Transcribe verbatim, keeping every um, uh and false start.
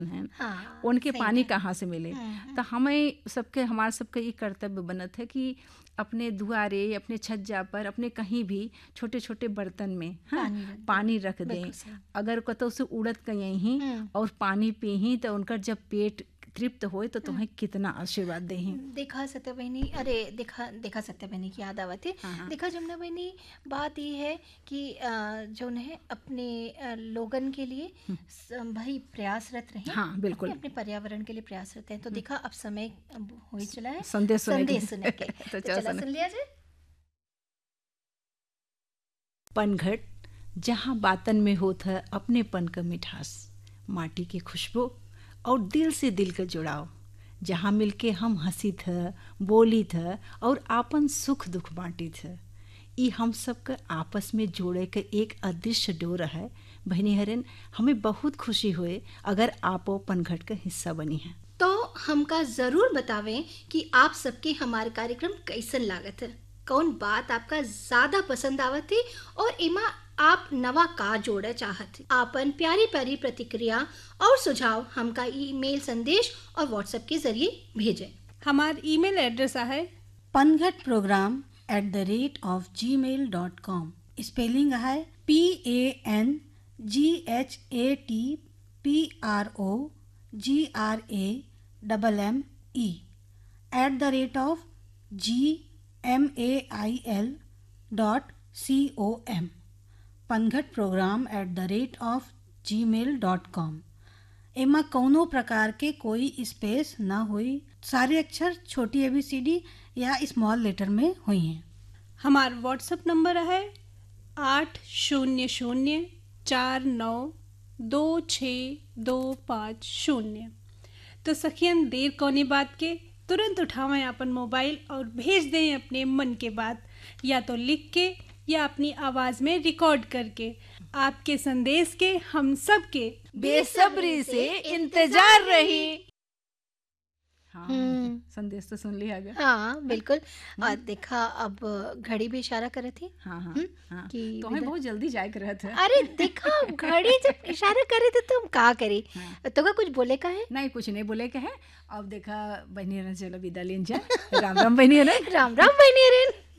हैं, हाँ, उनके सही पानी बात। कहाँ से मिले। हम्म, हम्म। तो हमें सबके हमारे सबके ये कर्तव्य बनत है कि अपने दुआरे, अपने छज्जा पर, अपने कहीं भी छोटे छोटे बर्तन में हाँ पानी रख दें। पानी रख दें। बिल्कुल सही। अगर कतो से उड़त कहीं हम्म। और पानी पीही तो उनका जब पेट तृप्त होए तो तुम्हें कितना आशीर्वाद देही। देखा सत्या बहनी, अरे देखा देखा सत्या बहनी की याद आवत है। हाँ, हाँ। देखा जमुना बहनी, बात ये है कि अ, जो है अपने अ, लोगन के लिए स- भाई प्रयासरत रहे। हाँ, बिल्कुल। अपने, अपने पर्यावरण के लिए प्रयासरत हैं। तो देखा अब समय अब हो ही चला है संदेश सुने के। संदेश सुने के। तो तो चलो चला सुने। सुन लिया जाए। पनघट जहाँ बातन में होत है अपनेपन का मिठास, माटी की खुशबू और दिल से दिल का जुड़ाव, जहाँ मिलके हम हंसी थ, बोली थ और आपन सुख दुख बांटी थ। ई हम सब का आपस में जोड़े के एक अदृश्य डोर है। बहनी हरन, हमें बहुत खुशी हुए अगर आपो पनघट का हिस्सा बनी है। तो हमका जरूर बतावें कि आप सबके हमारे कार्यक्रम कैसन लागत है, कौन बात आपका ज्यादा पसंद आवत है और इमा आप नवा का जोड़े चाहत है। आपन प्यारी प्यारी प्रतिक्रिया और सुझाव हमका ईमेल संदेश और व्हाट्सएप के जरिए भेजें। हमार ईमेल एड्रेस है पनघट programme at the rate of जी मेल डॉट कॉम। स्पेलिंग है P A N G H A T P R O जी R A double M E at the rate of G M A I L dot C O M. पनघट programme at the rate of जी मेल dot com. एमा कौनो प्रकार के कोई space ना हुई, सारे अक्षर छोटी एबीसीडी या स्मॉल लेटर में हुई हैं। हमार व्हाट्सएप नंबर है आठ शून्य शून्य चार नौ दो छः दो पाँच शून्य। तो सखियन, देर कौनी बात के, तुरंत उठावें अपन मोबाइल और भेज दें अपने मन के बात, या तो लिख के या अपनी आवाज़ में रिकॉर्ड करके। आपके संदेश के हम सब के बेसब्री से इंतजार रही। हाँ, हम्म। संदेश तो सुन लिया गया। हाँ बिल्कुल। और देखा अब घड़ी भी इशारा करे थी। हाँ हाँ हम्म, हाँ। कि तो हमें विदा- बहुत जल्दी जाए कर रहा था। अरे देखा, घड़ी जब इशारा करे थे तो हम का करी। हाँ। तो का कुछ बोले का है? नहीं, कुछ नहीं बोले के है। अब देखा बहनी, चलो विदा लेन जाए। राम राम बहनी। राम राम बहनी।